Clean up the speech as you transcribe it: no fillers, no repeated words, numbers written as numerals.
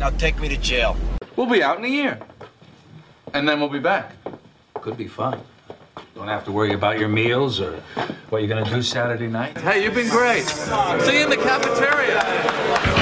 Now take me to jail. We'll be out in a year. And then we'll be back. Could be fun. Don't have to worry about your meals or what you're gonna do Saturday night. Hey, you've been great. See you in the cafeteria.